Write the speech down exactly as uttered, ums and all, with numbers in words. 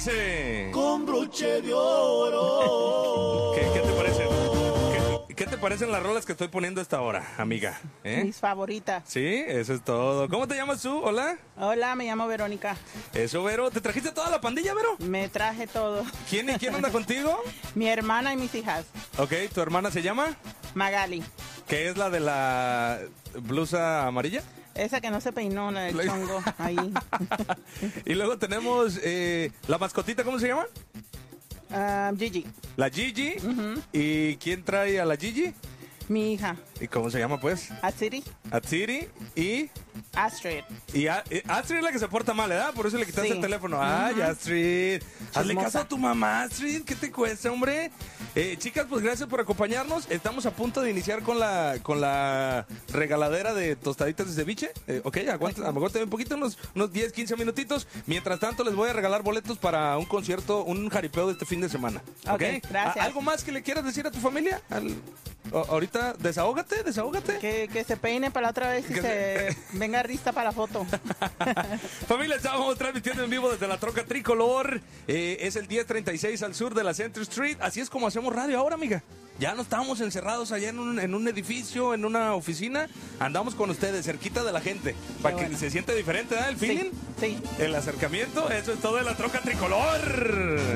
dice? Con broche de oro. ¿Qué, qué te parece? ¿Qué, qué te parecen las rolas que estoy poniendo a esta hora, amiga? ¿Eh? Mis favoritas. Sí, eso es todo. ¿Cómo te llamas tú? Hola. Hola, me llamo Verónica. Eso, Vero. ¿Te trajiste toda la pandilla, Vero? Me traje todo. ¿Quién, quién anda contigo? Mi hermana y mis hijas. Ok, ¿tu hermana se llama? Magali. ¿Qué es la de la blusa amarilla? Esa que no se peinó, la del chongo, ahí. Y luego tenemos eh, la mascotita, ¿cómo se llama? Uh, Gigi. La Gigi. Uh-huh. ¿Y quién trae a la Gigi? Mi hija. ¿Y cómo se llama, pues? Atsiri. Atsiri y... Astrid. Y a, eh, Astrid es la que se porta mal, ¿verdad? Por eso le quitaste Sí. el teléfono. Ay, Uh-huh. Astrid. Hazle Chismosa. caso a tu mamá, Astrid. ¿Qué te cuesta, hombre? Eh, chicas, pues gracias por acompañarnos. Estamos a punto de iniciar con la con la regaladera de tostaditas de ceviche. Eh, ok, aguanta, aguántame un poquito, unos, unos diez, quince minutitos. Mientras tanto, les voy a regalar boletos para un concierto, un jaripeo de este fin de semana. Ok, Ok, gracias. ¿A- ¿Algo más que le quieras decir a tu familia? Al- o- ahorita, desahógate, desahógate. Que, que se peine para la otra vez y Que se venga lista para la foto. Familia, estamos transmitiendo en vivo desde la troca tricolor. Eh, es el diez treinta y seis al sur de la Center Street. Así es como hacemos radio ahora, amiga. Ya no estamos encerrados allá en un, en un edificio, en una oficina. Andamos con ustedes, cerquita de la gente. Para que bueno. se siente diferente, ¿verdad? El feeling, Sí, sí. el acercamiento. Eso es todo de la troca tricolor.